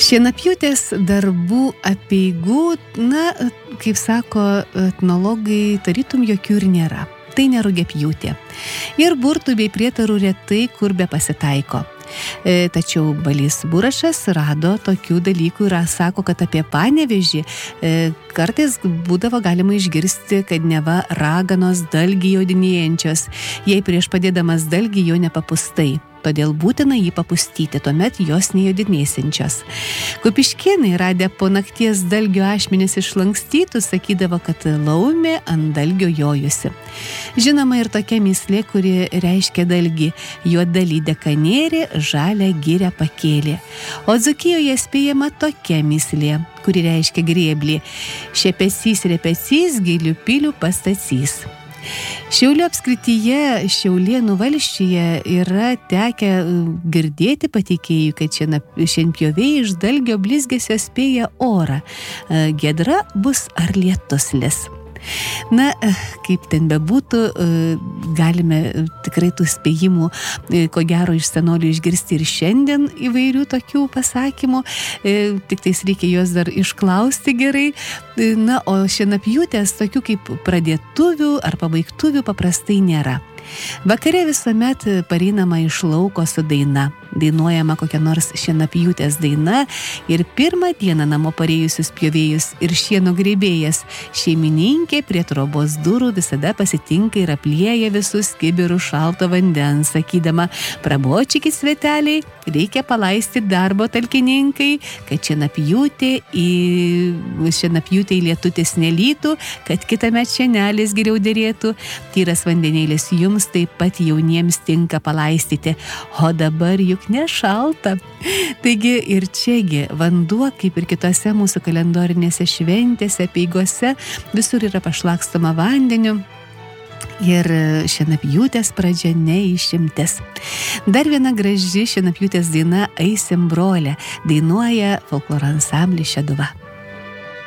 Šienapjūtės darbų apeigų, kaip sako etnologai, tarytum jokių ir nėra. Tai ne rugiapjūtė. Ir burtų bei prietarų retai kur be pasitaiko. Tačiau Balys Burašas rado tokių dalykų ir sako, kad apie Panevėžį kartais būdavo galima išgirsti, kad neva raganos dalgį jodinėjančios, jei prieš padėdamas dalgį jo nepapustai. Todėl būtina jį papustyti, tuomet jos nejodinėsiančios. Kupiškėnai radę po nakties dalgio ašmenis išlankstytų, sakydavo, kad laumė ant dalgio jojusi. Žinoma ir tokia mįslė, kuri reiškia dalgį: juoda lydeka nėrė, žalią girią pakėlė. O Dzūkijoje spėjama tokia mįslė, kuri reiškia grėblį: šepesys repesys, gilių pilių pastacys. Šiaulių apskrityje, Šiaulėnų valsčiuje yra tekę girdėti pateikėjų, kad šienpjoviai iš dalgio blizgesio spėja orą. Giedra bus ar lietus lis. Kaip ten bebūtų, galime tikrai tų spėjimų, ko gero, iš senolių išgirsti ir šiandien įvairių tokių pasakymų, tik tais reikia juos dar išklausti gerai. O šienapjūtės tokių kaip pradėtuvių ar pabaigtuvių paprastai nėra. Vakare visuomet pareinama iš lauko su daina. Dainuojama kokia nors šienapjūtės daina ir pirmą dieną namo parėjusius pjovėjus ir šieno grėbėjas šeimininkė prie trobos durų visada pasitinka ir aplieja visus kibirų šalto vandens, sakydama: prabočykit sveteliai, reikia palaisti darbo talkininkai, kad šienapjūtei lietutis nelytų, kad kitąmet šienelis geriau derėtų, tyras vandenėlis jums taip pat jauniems tinka palaistyti, o dabar juk nešalta. Taigi ir čiagi vanduo, kaip ir kitose mūsų kalendorinėse šventėse, apeigose, visur yra pašlakstoma vandeniu. Ir šienapjūtės pradžia neišimtis. Dar viena graži šienapjūtės daina Eisim brolė, dainuoja folkloro ansamblis Šeduva.